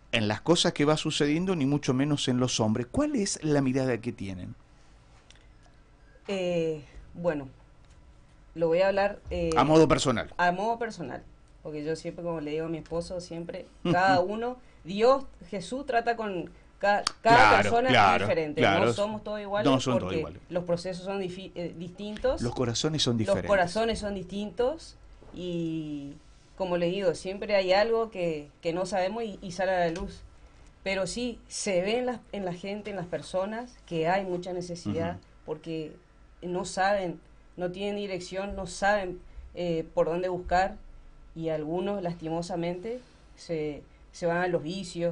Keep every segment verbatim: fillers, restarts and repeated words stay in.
en las cosas que va sucediendo, ni mucho menos en los hombres. ¿Cuál es la mirada que tienen? Eh, bueno, lo voy a hablar eh, A modo personal. a modo personal, porque yo siempre, como le digo a mi esposo, siempre, cada uno, Dios, Jesús trata con ca- cada Claro, persona claro, diferente, claro. no somos todos iguales, No son todos porque iguales. los procesos son difi- eh, distintos, Los corazones son diferentes. los corazones son distintos, y como le digo, siempre hay algo que, que no sabemos y, y sale a la luz. Pero sí, se ve en la, en la gente, en las personas, que hay mucha necesidad, uh-huh. porque no saben, no tienen dirección, no saben eh, por dónde buscar, y algunos, lastimosamente, se, se van a los vicios,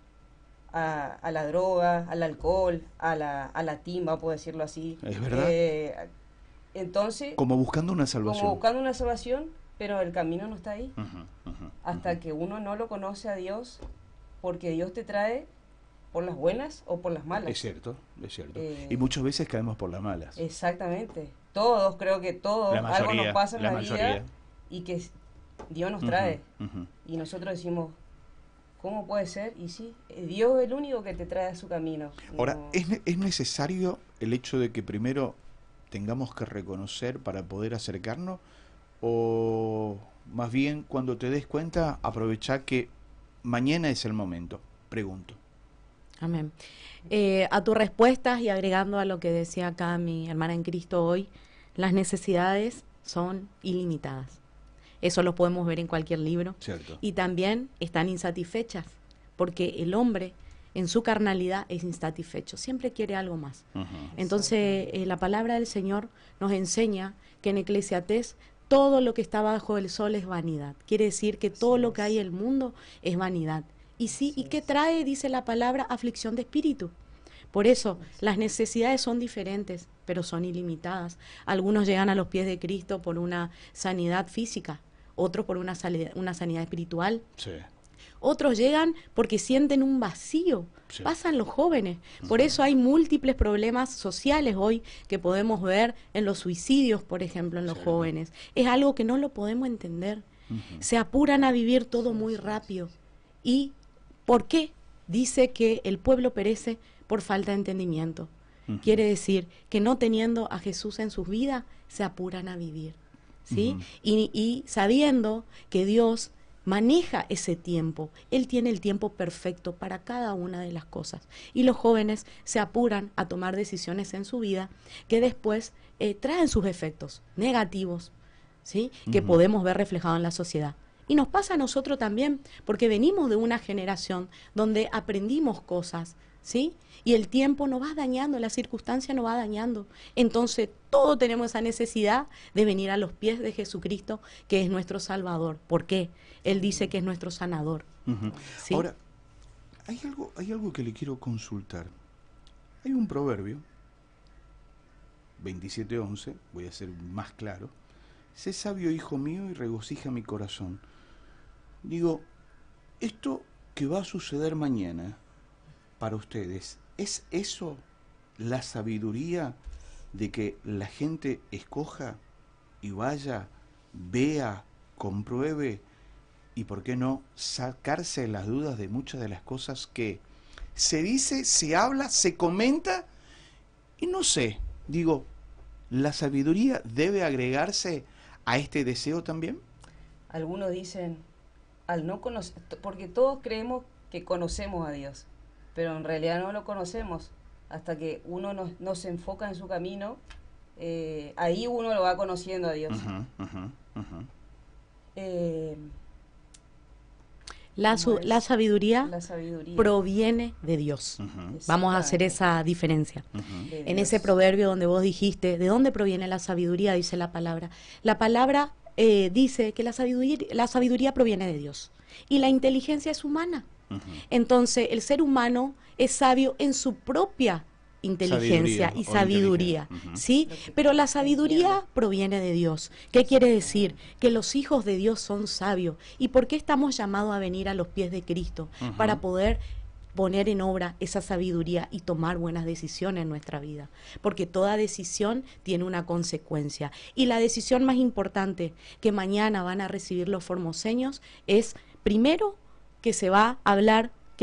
a, a la droga, al alcohol, a la, a la timba, puedo decirlo así. Es verdad. Eh, entonces... Como buscando una salvación. Como buscando una salvación, pero el camino no está ahí. Uh-huh, uh-huh, hasta uh-huh. que uno no lo conoce a Dios, porque Dios te trae por las buenas o por las malas. Es cierto, es cierto. Eh, y muchas veces caemos por las malas. Exactamente. Todos, creo que todos, la mayoría, algo nos pasa en la, la vida y que Dios nos trae. Uh-huh, uh-huh. Y nosotros decimos, ¿cómo puede ser? Y sí, Dios es el único que te trae a su camino. Ahora, no... ¿es, ¿es necesario el hecho de que primero tengamos que reconocer para poder acercarnos? ¿O más bien cuando te des cuenta, aprovechar que mañana es el momento? Pregunto. Amén. Eh, a tus respuestas y agregando a lo que decía acá mi hermana en Cristo hoy, las necesidades son ilimitadas. Eso lo podemos ver en cualquier libro. Cierto. Y también están insatisfechas, porque el hombre en su carnalidad es insatisfecho, siempre quiere algo más. Uh-huh. Entonces eh, la palabra del Señor nos enseña que en Eclesiastés todo lo que está bajo el sol es vanidad. Quiere decir que todo lo que hay en el mundo es vanidad. Y sí, ¿y qué trae? Dice la palabra, aflicción de espíritu. Por eso, las necesidades son diferentes, pero son ilimitadas. Algunos llegan a los pies de Cristo por una sanidad física, otros por una, salida, una sanidad espiritual. Sí. Otros llegan porque sienten un vacío. Sí. Pasan los jóvenes. Por Uh-huh. eso hay múltiples problemas sociales hoy que podemos ver en los suicidios, por ejemplo, en los sí. jóvenes. Es algo que no lo podemos entender. Uh-huh. Se apuran a vivir todo muy rápido. ¿Y por qué? Dice que el pueblo perece por falta de entendimiento. Uh-huh. Quiere decir que no teniendo a Jesús en sus vidas, se apuran a vivir. ¿Sí? Uh-huh. y, y sabiendo que Dios maneja ese tiempo, Él tiene el tiempo perfecto para cada una de las cosas. Y los jóvenes se apuran a tomar decisiones en su vida que después eh, traen sus efectos negativos, ¿sí? Uh-huh. Que podemos ver reflejado en la sociedad. Y nos pasa a nosotros también, porque venimos de una generación donde aprendimos cosas, ¿sí? Y el tiempo nos va dañando, la circunstancia nos va dañando. Entonces, todos tenemos esa necesidad de venir a los pies de Jesucristo, que es nuestro Salvador. ¿Por qué? Él dice que es nuestro sanador. Uh-huh. ¿Sí? Ahora, hay algo, hay algo que le quiero consultar. Hay un proverbio, veintisiete once, voy a ser más claro. Sé sabio, hijo mío, y regocija mi corazón. Digo, esto que va a suceder mañana para ustedes, ¿es eso la sabiduría de que la gente escoja y vaya, vea, compruebe y, por qué no, sacarse las dudas de muchas de las cosas que se dice, se habla, se comenta? Y no sé, digo, ¿la sabiduría debe agregarse a este deseo también? Algunos dicen, al no conocer, porque todos creemos que conocemos a Dios, pero en realidad no lo conocemos. Hasta que uno no, no se enfoca en su camino, eh, ahí uno lo va conociendo a Dios. Uh-huh, uh-huh, uh-huh. Eh, la, su, la, sabiduría la sabiduría proviene de Dios. Uh-huh. Vamos a hacer esa diferencia. Uh-huh. En Dios. Ese proverbio donde vos dijiste, ¿de dónde proviene la sabiduría? Dice la palabra. La palabra eh, dice que la sabiduría, la sabiduría proviene de Dios. Y la inteligencia es humana. Uh-huh. Entonces, el ser humano es sabio en su propia inteligencia sabiduría, y sabiduría, uh-huh. ¿sí? Pero la sabiduría proviene de Dios. ¿Qué quiere decir? Que los hijos de Dios son sabios. ¿Y por qué estamos llamados a venir a los pies de Cristo? Uh-huh. Para poder poner en obra esa sabiduría y tomar buenas decisiones en nuestra vida. Porque toda decisión tiene una consecuencia. Y la decisión más importante que mañana van a recibir los formoseños es, primero, que se va a hablar